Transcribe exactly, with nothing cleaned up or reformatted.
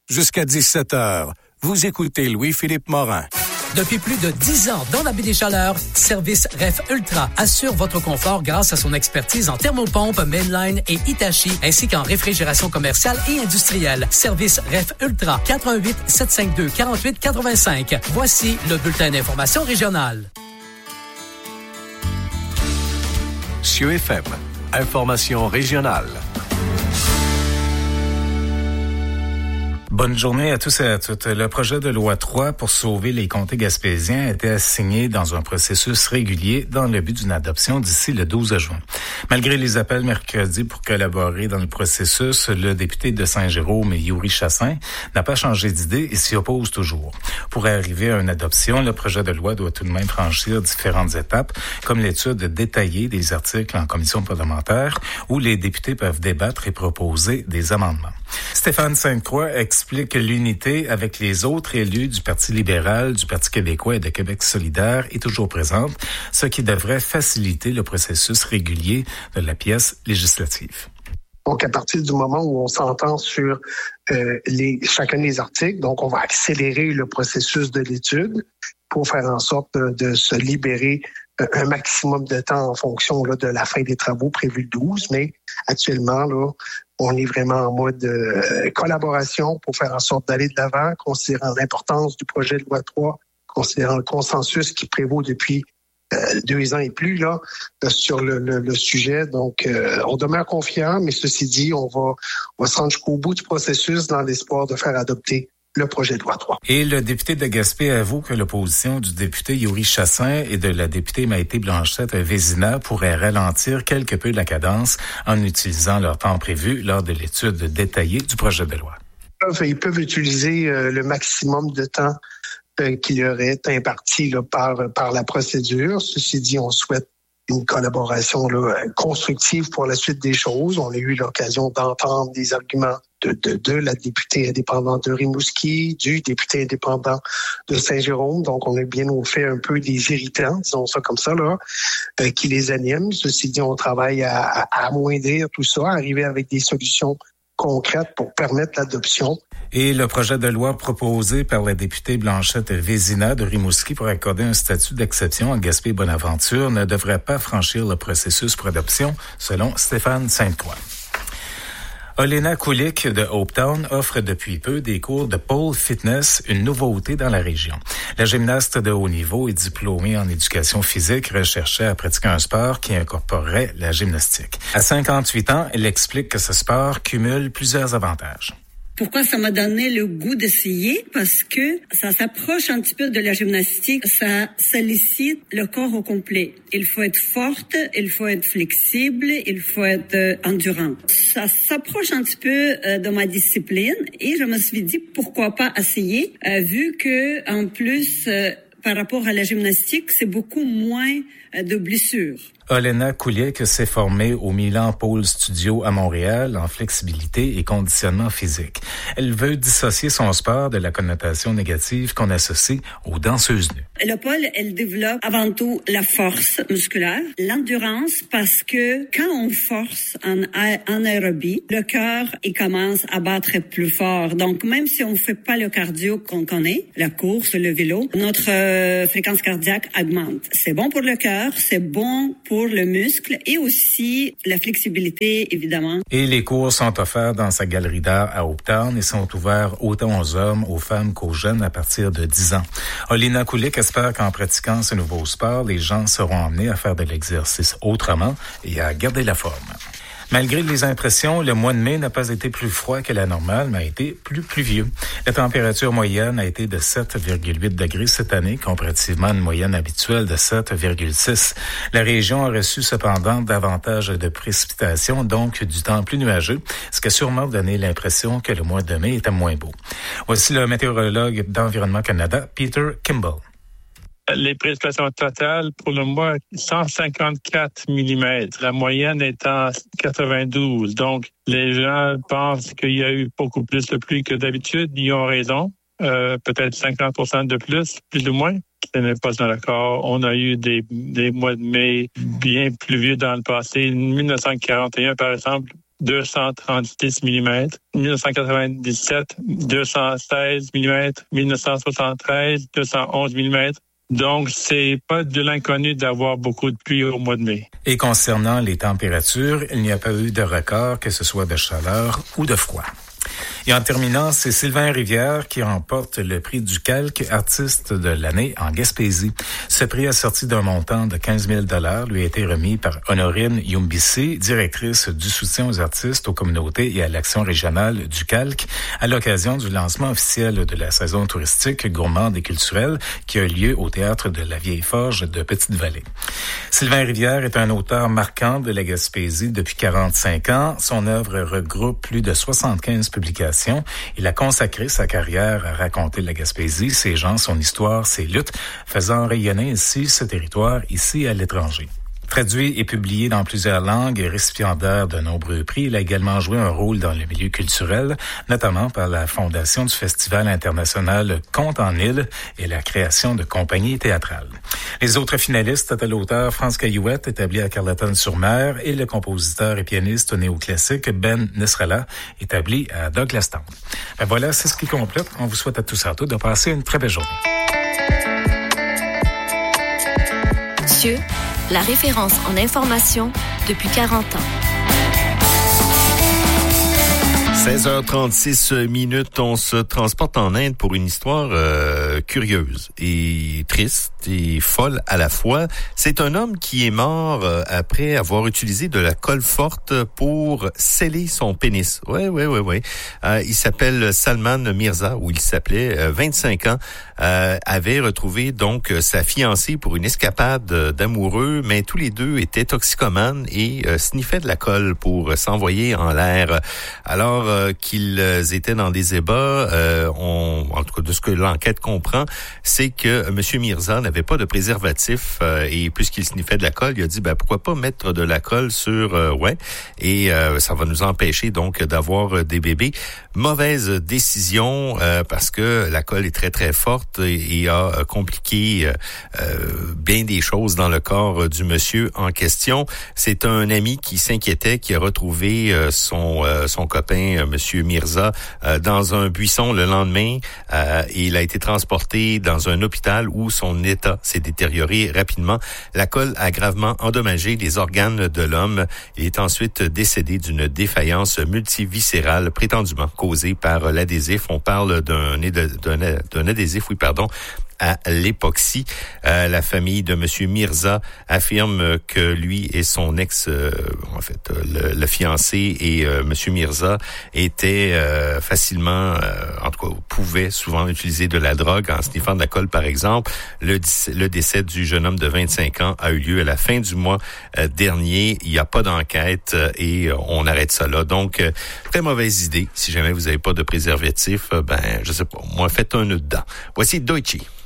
Jusqu'à dix-sept heures, vous écoutez Louis-Philippe Morin. Depuis plus de dix ans dans la baie des Chaleurs, Service Ref Ultra assure votre confort grâce à son expertise en thermopompe, mainline et Hitachi, ainsi qu'en réfrigération commerciale et industrielle. Service Ref Ultra, quatre un huit, sept cinq deux, quatre huit huit cinq. Voici le bulletin d'information régionale. C I O F M, information régionale. Bonne journée à tous et à toutes. Le projet de loi trois pour sauver les comtés gaspésiens a été assigné dans un processus régulier dans le but d'une adoption d'ici le douze juin. Malgré les appels mercredi pour collaborer dans le processus, le député de Saint-Jérôme, Yuri Chassin, n'a pas changé d'idée et s'y oppose toujours. Pour arriver à une adoption, le projet de loi doit tout de même franchir différentes étapes, comme l'étude détaillée des articles en commission parlementaire, où les députés peuvent débattre et proposer des amendements. Stéphane Sainte-Croix explique que l'unité avec les autres élus du Parti libéral, du Parti québécois et de Québec solidaire est toujours présente, ce qui devrait faciliter le processus régulier de la pièce législative. Donc, à partir du moment où on s'entend sur euh, les, chacun des articles, donc on va accélérer le processus de l'étude pour faire en sorte de, de se libérer euh, un maximum de temps en fonction là, de la fin des travaux prévus le douze. Mais actuellement, là, on est vraiment en mode euh, collaboration pour faire en sorte d'aller de l'avant, considérant l'importance du projet de loi trois, considérant le consensus qui prévaut depuis euh, deux ans et plus là sur le, le, le sujet. Donc, euh, on demeure confiant, mais ceci dit, on va, on va se rendre jusqu'au bout du processus dans l'espoir de faire adopter le projet de loi trois. Et le député de Gaspé avoue que l'opposition du député Yuri Chassin et de la députée Maïté Blanchette-Vézina pourrait ralentir quelque peu la cadence en utilisant leur temps prévu lors de l'étude détaillée du projet de loi. Ils peuvent utiliser euh, le maximum de temps euh, qui leur est imparti là, par, par la procédure. Ceci dit, on souhaite une collaboration là, constructive pour la suite des choses. On a eu l'occasion d'entendre des arguments de, de, de la députée indépendante de Rimouski, du député indépendant de Saint-Jérôme. Donc, on a bien au fait un peu des irritants, disons ça comme ça, là, euh, qui les animent. Ceci dit, on travaille à, à amoindrir tout ça, arriver avec des solutions concrètes pour permettre l'adoption. Et le projet de loi proposé par la députée Blanchette Vézina de Rimouski pour accorder un statut d'exception à Gaspé-Bonaventure ne devrait pas franchir le processus pour adoption, selon Stéphane Sainte-Croix. Olena Kulik de Hopetown offre depuis peu des cours de pole fitness, une nouveauté dans la région. La gymnaste de haut niveau est diplômée en éducation physique, recherchait à pratiquer un sport qui incorporerait la gymnastique. À cinquante-huit ans, elle explique que ce sport cumule plusieurs avantages. Pourquoi ça m'a donné le goût d'essayer? Parce que ça s'approche un petit peu de la gymnastique. Ça sollicite le corps au complet. Il faut être forte, il faut être flexible, il faut être euh, endurante. Ça s'approche un petit peu euh, de ma discipline et je me suis dit pourquoi pas essayer, euh, vu que en plus euh, par rapport à la gymnastique, c'est beaucoup moins euh, de blessures. Olena Kulik s'est formée au Milan Pole Studio à Montréal en flexibilité et conditionnement physique. Elle veut dissocier son sport de la connotation négative qu'on associe aux danseuses nues. Le pole, elle développe avant tout la force musculaire, l'endurance, parce que quand on force en, en aérobie, le cœur, il commence à battre plus fort. Donc, même si on fait pas le cardio qu'on connaît, la course, le vélo, notre euh, fréquence cardiaque augmente. C'est bon pour le cœur, c'est bon pour le muscle et aussi la flexibilité, évidemment. Et les cours sont offerts dans sa galerie d'art à Hopetown et sont ouverts autant aux hommes, aux femmes qu'aux jeunes à partir de dix ans. Olena Kulik espère qu'en pratiquant ce nouveau sport, les gens seront amenés à faire de l'exercice autrement et à garder la forme. Malgré les impressions, le mois de mai n'a pas été plus froid que la normale, mais a été plus pluvieux. La température moyenne a été de sept virgule huit degrés cette année, comparativement à une moyenne habituelle de sept virgule six. La région a reçu cependant davantage de précipitations, donc du temps plus nuageux, ce qui a sûrement donné l'impression que le mois de mai était moins beau. Voici le météorologue d'Environnement Canada, Peter Kimball. Les précipitations totales pour le mois, cent cinquante-quatre millimètres. La moyenne étant quatre-vingt-douze. Donc, les gens pensent qu'il y a eu beaucoup plus de pluie que d'habitude. Ils ont raison. Euh, peut-être cinquante pour cent de plus, plus ou moins. Ce n'est pas dans le cas. On a eu des, des mois de mai bien pluvieux dans le passé. mille neuf cent quarante et un, par exemple, deux cent trente-six millimètres. dix-neuf cent quatre-vingt-dix-sept, deux cent seize millimètres. dix-neuf cent soixante-treize, deux cent onze millimètres. Donc, c'est pas de l'inconnu d'avoir beaucoup de pluie au mois de mai. Et concernant les températures, il n'y a pas eu de record, que ce soit de chaleur ou de froid. Et en terminant, c'est Sylvain Rivière qui remporte le prix du calque artiste de l'année en Gaspésie. Ce prix assorti d'un montant de quinze mille dollars lui a été remis par Honorine Yumbisi, directrice du soutien aux artistes, aux communautés et à l'action régionale du calque, à l'occasion du lancement officiel de la saison touristique gourmande et culturelle qui a lieu au théâtre de la Vieille Forge de Petite-Vallée. Sylvain Rivière est un auteur marquant de la Gaspésie depuis quarante-cinq ans. Son œuvre regroupe plus de soixante-quinze publications. Il a consacré sa carrière à raconter la Gaspésie, ses gens, son histoire, ses luttes, faisant rayonner ainsi ce territoire ici à l'étranger. Traduit et publié dans plusieurs langues et récipiendaire de nombreux prix, il a également joué un rôle dans le milieu culturel, notamment par la fondation du Festival international Contes en Île et la création de compagnies théâtrales. Les autres finalistes étaient l'auteur France Caillouette, établi à Carleton-sur-Mer, et le compositeur et pianiste néoclassique Ben Nesrallah, établi à Douglastown. Ben voilà, c'est ce qui complète. On vous souhaite à tous et à toutes de passer une très belle journée. Cieux, la référence en information depuis quarante ans. seize heures trente-six minutes, on se transporte en Inde pour une histoire euh, curieuse et triste et folle à la fois. C'est un homme qui est mort euh, après avoir utilisé de la colle forte pour sceller son pénis. Ouais, ouais, ouais, ouais. Euh, il s'appelle Salman Mirza, ou il s'appelait, euh, vingt-cinq ans, euh, avait retrouvé donc sa fiancée pour une escapade d'amoureux, mais tous les deux étaient toxicomanes et euh, sniffaient de la colle pour s'envoyer en l'air. Alors euh, qu'ils étaient dans des ébats, euh, on, en tout cas de ce que l'enquête comprend, c'est que M. Mirza n'avait pas de préservatif euh, et puisqu'il sniffait de la colle, il a dit ben pourquoi pas mettre de la colle sur euh, ouais et euh, ça va nous empêcher donc d'avoir des bébés. Mauvaise décision euh, parce que la colle est très très forte et, et a compliqué euh, bien des choses dans le corps du monsieur en question. C'est un ami qui s'inquiétait, qui a retrouvé euh, son euh, son copain euh, Monsieur Mirza euh, dans un buisson le lendemain euh, et il a été transporté dans un hôpital où son état s'est détérioré rapidement. La colle a gravement endommagé les organes de l'homme. Il est ensuite décédé d'une défaillance multiviscérale prétendument causée par l'adhésif. On parle d'un, d'un, d'un adhésif, oui, pardon, à l'époxy. Euh, la famille de Monsieur Mirza affirme que lui et son ex, euh, en fait, le, le fiancé et euh, Monsieur Mirza étaient euh, facilement, euh, en tout cas, pouvaient souvent utiliser de la drogue en sniffant de la colle, par exemple. Le, le décès du jeune homme de vingt-cinq ans a eu lieu à la fin du mois euh, dernier. Il n'y a pas d'enquête euh, et on arrête ça là. Donc, euh, très mauvaise idée. Si jamais vous n'avez pas de préservatif, euh, ben, je sais pas, moi, faites un nœud dedans. Voici Deutsche.